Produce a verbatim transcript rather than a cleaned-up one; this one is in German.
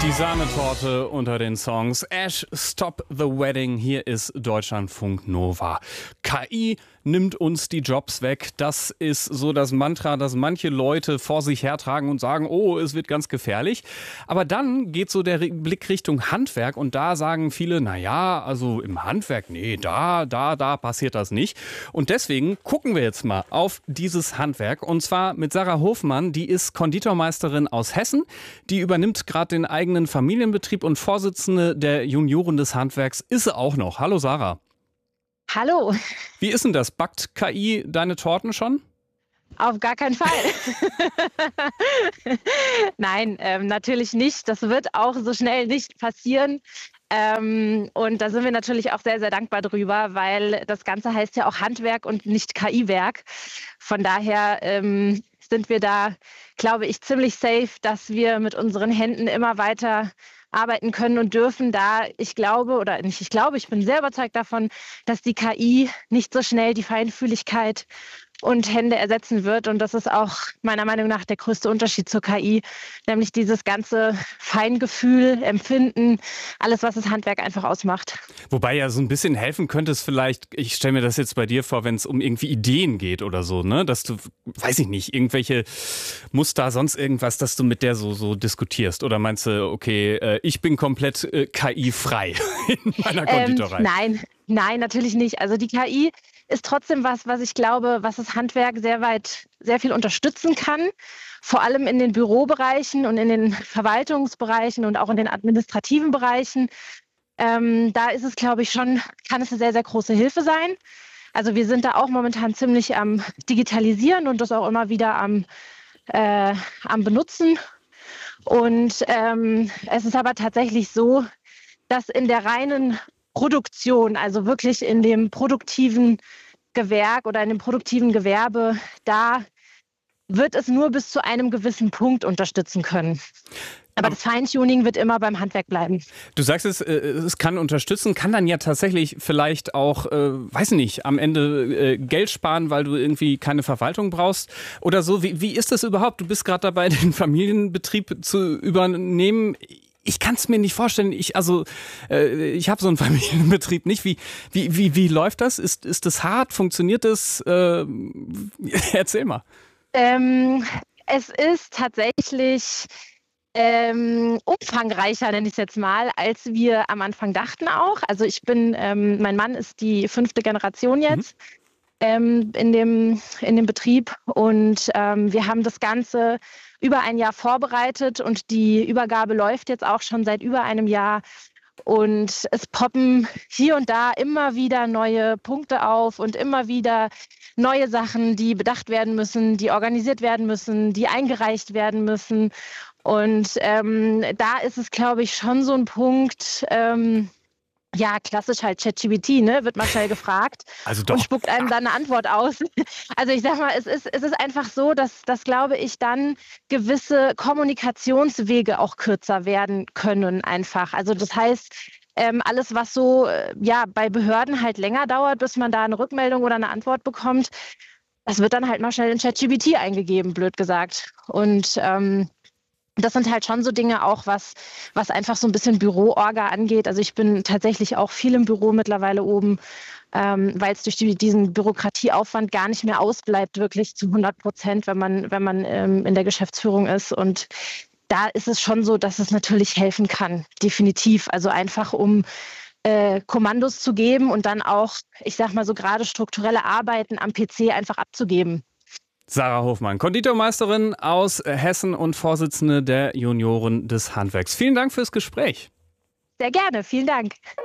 Die Sahnetorte unter den Songs. Ash, Stop the Wedding. Hier ist Deutschlandfunk Nova. K I nimmt uns die Jobs weg. Das ist so das Mantra, das manche Leute vor sich hertragen und sagen, oh, es wird ganz gefährlich. Aber dann geht so der Blick Richtung Handwerk und da sagen viele, na ja, also im Handwerk, nee, da, da, da passiert das nicht. Und deswegen gucken wir jetzt mal auf dieses Handwerk und zwar mit Sarah Hofmann, die ist Konditormeisterin aus Hessen. Die übernimmt gerade den eigenen Familienbetrieb und Vorsitzende der Junioren des Handwerks ist sie auch noch. Hallo Sarah. Hallo. Wie ist denn das? Backt K I deine Torten schon? Auf gar keinen Fall. Nein, ähm, natürlich nicht. Das wird auch so schnell nicht passieren. Ähm, und da sind wir natürlich auch sehr, sehr dankbar drüber, weil das Ganze heißt ja auch Handwerk und nicht K I-Werk. Von daher ähm, sind wir da, glaube ich, ziemlich safe, dass wir mit unseren Händen immer weiter arbeiten können und dürfen, da ich glaube, oder nicht ich glaube, ich bin sehr überzeugt davon, dass die K I nicht so schnell die Feinfühligkeit und Hände ersetzen wird. Und das ist auch meiner Meinung nach der größte Unterschied zur K I, nämlich dieses ganze Feingefühl, Empfinden, alles, was das Handwerk einfach ausmacht. Wobei ja so ein bisschen helfen könnte es vielleicht, ich stelle mir das jetzt bei dir vor, wenn es um irgendwie Ideen geht oder so, ne, dass du, weiß ich nicht, irgendwelche Muster, sonst irgendwas, dass du mit der so, so diskutierst. Oder meinst du, okay, ich bin komplett äh, K I-frei in meiner Konditorei? Ähm, nein, nein, natürlich nicht. Also die K I ist trotzdem was, was ich glaube, was das Handwerk sehr weit, sehr viel unterstützen kann. Vor allem in den Bürobereichen und in den Verwaltungsbereichen und auch in den administrativen Bereichen. Ähm, da ist es, glaube ich, schon, kann es eine sehr, sehr große Hilfe sein. Also wir sind da auch momentan ziemlich am Digitalisieren und das auch immer wieder am, äh, am Benutzen. Und ähm, es ist aber tatsächlich so, dass in der reinen Produktion, also wirklich in dem produktiven Gewerk oder in dem produktiven Gewerbe, da wird es nur bis zu einem gewissen Punkt unterstützen können. Aber das Feintuning wird immer beim Handwerk bleiben. Du sagst es, es kann unterstützen, kann dann ja tatsächlich vielleicht auch, äh, weiß nicht, am Ende äh, Geld sparen, weil du irgendwie keine Verwaltung brauchst oder so. Wie, wie ist das überhaupt? Du bist gerade dabei, den Familienbetrieb zu übernehmen. Ich kann es mir nicht vorstellen. Ich also äh, ich habe so einen Familienbetrieb nicht. Wie wie wie wie läuft das? Ist ist das hart? Funktioniert das? Äh, erzähl mal. Ähm, es ist tatsächlich ähm, umfangreicher, nenne ich es jetzt mal, als wir am Anfang dachten auch. Also ich bin, ähm, mein Mann ist die fünfte Generation jetzt. Mhm. Ähm, in dem, in dem Betrieb und ähm, wir haben das Ganze über ein Jahr vorbereitet und die Übergabe läuft jetzt auch schon seit über einem Jahr und es poppen hier und da immer wieder neue Punkte auf und immer wieder neue Sachen, die bedacht werden müssen, die organisiert werden müssen, die eingereicht werden müssen und ähm, da ist es, glaube ich, schon so ein Punkt, ähm, ja, klassisch halt ChatGPT, ne? Wird mal schnell gefragt also doch. Und spuckt einem dann eine Antwort aus. Also ich sag mal, es ist, es ist einfach so, dass, dass, glaube ich, dann gewisse Kommunikationswege auch kürzer werden können einfach. Also das heißt, ähm, alles, was so ja bei Behörden halt länger dauert, bis man da eine Rückmeldung oder eine Antwort bekommt, das wird dann halt mal schnell in ChatGPT eingegeben, blöd gesagt. Und ähm, das sind halt schon so Dinge auch, was, was einfach so ein bisschen Büroorga angeht. Also ich bin tatsächlich auch viel im Büro mittlerweile oben, ähm, weil es durch die, diesen Bürokratieaufwand gar nicht mehr ausbleibt, wirklich zu hundert Prozent, wenn man, wenn man ähm, in der Geschäftsführung ist. Und da ist es schon so, dass es natürlich helfen kann, definitiv. Also einfach um äh, Kommandos zu geben und dann auch, ich sag mal so gerade strukturelle Arbeiten am P C einfach abzugeben. Sarah Hofmann, Konditormeisterin aus Hessen und Vorsitzende der Junioren des Handwerks. Vielen Dank fürs Gespräch. Sehr gerne, vielen Dank.